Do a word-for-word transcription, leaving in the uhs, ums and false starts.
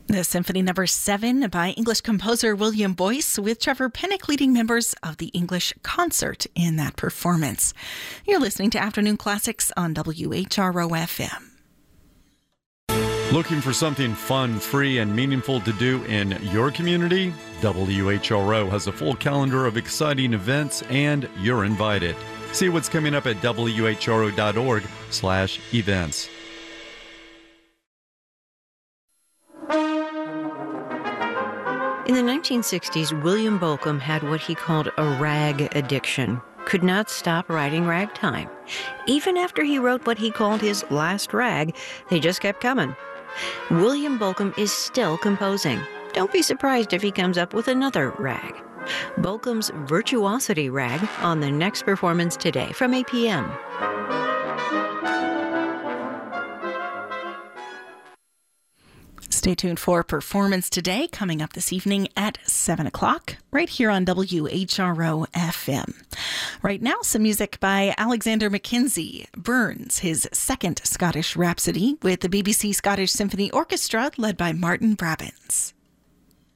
The Symphony Number seven by English composer William Boyce, with Trevor Pinnock leading members of the English Concert in that performance. You're listening to Afternoon Classics on W H R O F M. Looking for something fun, free, and meaningful to do in your community? W H R O has a full calendar of exciting events, and you're invited. See what's coming up at W H R O dot org slash events. In the nineteen sixties, William Bolcom had what he called a rag addiction. Could not stop writing ragtime. Even after he wrote what he called his last rag, they just kept coming. William Bolcom is still composing. Don't be surprised if he comes up with another rag. Bolcom's Virtuosity Rag on the next performance today from eight p.m. Stay tuned for Performance Today, coming up this evening at seven o'clock, right here on W H R O F M. Right now, some music by Alexander Mackenzie, Burns, his second Scottish Rhapsody, with the B B C Scottish Symphony Orchestra led by Martin Brabants.